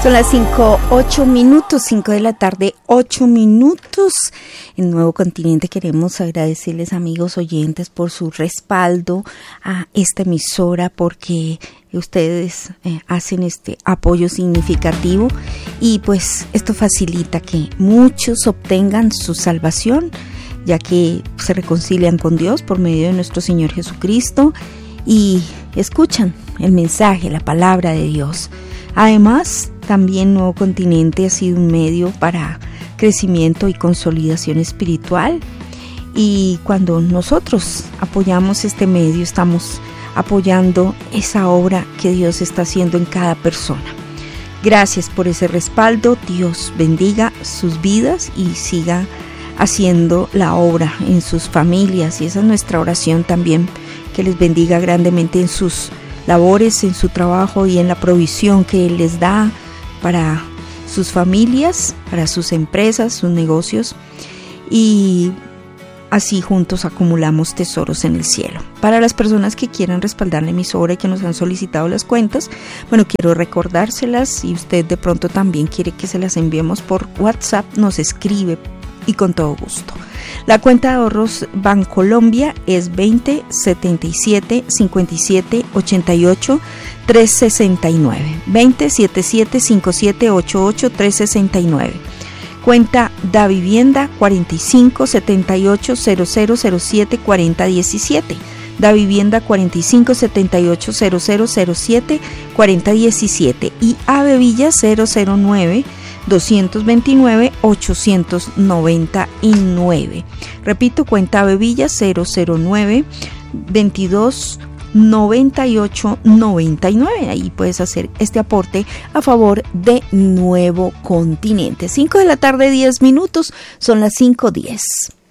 Son las 5:08, 5 de la tarde, 8 minutos. En Nuevo Continente queremos agradecerles, amigos oyentes, por su respaldo a esta emisora, porque ustedes hacen este apoyo significativo y pues esto facilita que muchos obtengan su salvación, ya que se reconcilian con Dios por medio de nuestro Señor Jesucristo y escuchan el mensaje, la palabra de Dios. Además, también Nuevo Continente ha sido un medio para crecimiento y consolidación espiritual, y cuando nosotros apoyamos este medio estamos apoyando esa obra que Dios está haciendo en cada persona. Gracias por ese respaldo. Dios bendiga sus vidas y siga haciendo la obra en sus familias, y esa es nuestra oración también, que les bendiga grandemente en sus labores, en su trabajo y en la provisión que Él les da para sus familias, para sus empresas, sus negocios, y así juntos acumulamos tesoros en el cielo. Para las personas que quieran respaldar la emisora y que nos han solicitado las cuentas, bueno, quiero recordárselas. Si usted de pronto también quiere que se las enviemos por WhatsApp, nos escribe y con todo gusto. La cuenta de ahorros Bancolombia es 20 77 57 88 369, 20 77 57 88 369. Cuenta Davivienda 45 78 0007 4017, Davivienda 45 78 0007 4017, y Avevilla 009 229 899. Repito, cuenta Avevilla 009 22 98 99. Ahí puedes hacer este aporte a favor de Nuevo Continente. 5 de la tarde, 10 minutos. Son las 5:10.